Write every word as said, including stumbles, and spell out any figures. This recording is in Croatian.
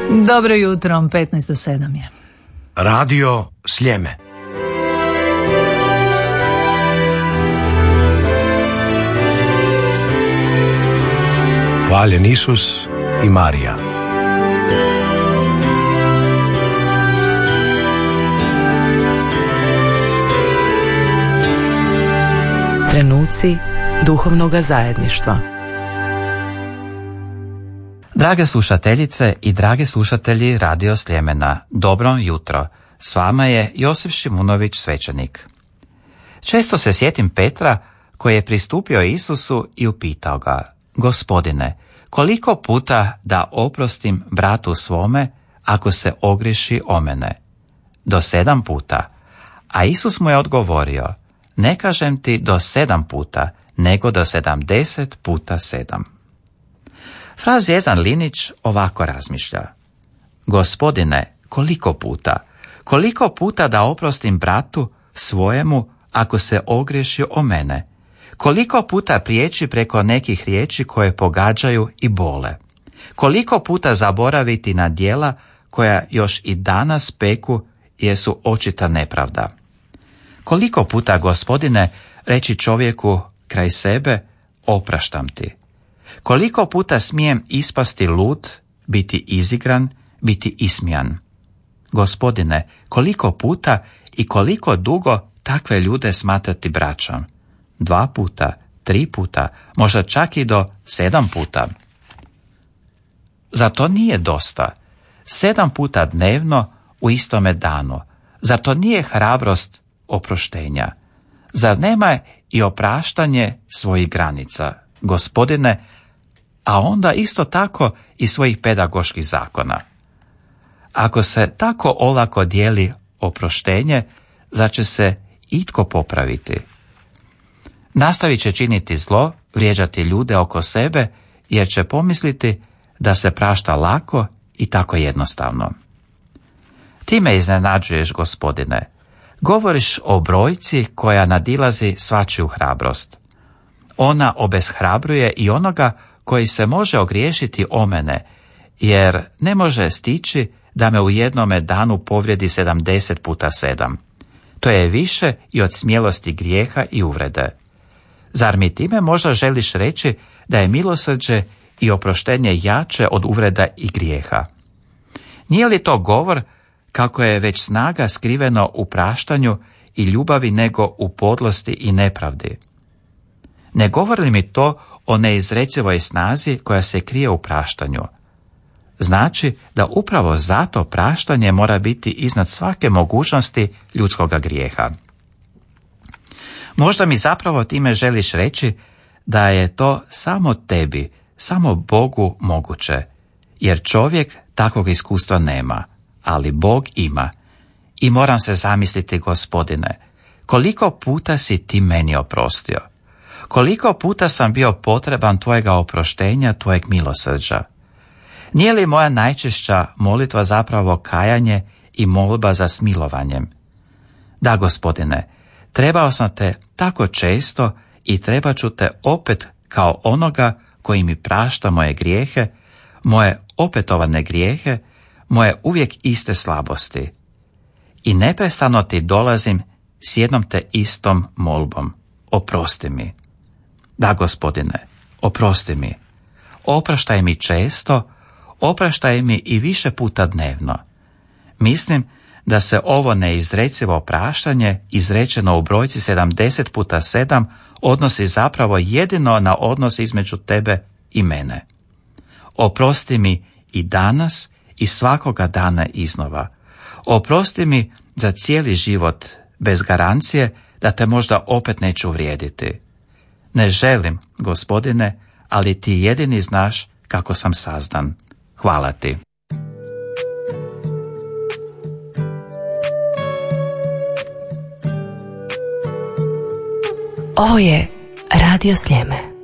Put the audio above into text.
Dobro jutro, petnaest do sedam je. Radio Sljeme. Hvaljen Isus i Marija. Trenuci duhovnoga zajedništva. Drage slušateljice i dragi slušatelji Radio Sljemena, dobro jutro. S vama je Josip Šimunović, svećenik. Često se sjetim Petra koji je pristupio Isusu i upitao ga: Gospodine, koliko puta da oprostim bratu svome ako se ogriješi o mene? Do sedam puta. A Isus mu je odgovorio: ne kažem ti do sedam puta, nego do sedamdeset puta sedam. Fra Zvijezdan Linić ovako razmišlja: Gospodine, koliko puta? Koliko puta da oprostim bratu svojemu ako se ogriješi o mene? Koliko puta prijeći preko nekih riječi koje pogađaju i bole? Koliko puta zaboraviti na djela koja još i danas peku jer su očita nepravda? Koliko puta, Gospodine, reći čovjeku kraj sebe: opraštam ti? Koliko puta smijem ispasti lud, biti izigran, biti ismijan? Gospodine, koliko puta i koliko dugo takve ljude smatrati braćom? Dva puta, tri puta, možda čak i do sedam puta. Zar to nije dosta? Sedam puta dnevno u istome danu. Zar to nije hrabrost oproštenja? Zar nema i opraštanje svojih granica, Gospodine, a onda isto tako i svojih pedagoških zakona? Ako se tako olako dijeli oproštenje, zar će se itko popraviti? Nastavit će činiti zlo, vrijeđati ljude oko sebe, jer će pomisliti da se prašta lako i tako jednostavno. Ti me iznenađuješ, Gospodine. Govoriš o brojci koja nadilazi svačiju hrabrost. Ona obeshrabruje i onoga koji se može ogriješiti o mene, jer ne može stići da me u jednome danu povrijedi sedamdeset puta sedam. To je više i od smjelosti grijeha i uvrede. Zar mi time možda želiš reći da je milosrđe i oproštenje jače od uvreda i grijeha? Nije li to govor kako je već snaga skriveno u praštanju i ljubavi nego u podlosti i nepravdi? Ne govori li mi to o neizrecivoj snazi koja se krije u praštanju? Znači da upravo zato praštanje mora biti iznad svake mogućnosti ljudskoga grijeha. Možda mi zapravo time želiš reći da je to samo tebi, samo Bogu moguće, jer čovjek takvog iskustva nema, ali Bog ima. I moram se zamisliti, Gospodine, koliko puta si ti meni oprostio? Koliko puta sam bio potreban tvojega oproštenja, tvojeg milosrđa? Nije li moja najčešća molitva zapravo kajanje i molba za smilovanjem? Da, Gospodine, trebao sam te tako često i trebat ću te opet kao onoga koji mi prašta moje grijehe, moje opetovane grijehe, moje uvijek iste slabosti. I neprestano ti dolazim s jednom te istom molbom: oprosti mi. Da, Gospodine, oprosti mi. Opraštaj mi često, opraštaj mi i više puta dnevno. Mislim da se ovo neizrecivo praštanje, izrečeno u brojci sedamdeset puta sedam, odnosi zapravo jedino na odnos između tebe i mene. Oprosti mi i danas i svakoga dana iznova. Oprosti mi za cijeli život, bez garancije da te možda opet neću uvrijediti. Ne želim, Gospodine, ali ti jedini znaš kako sam sazdan. Hvala ti. Ovo je Radio Sljeme.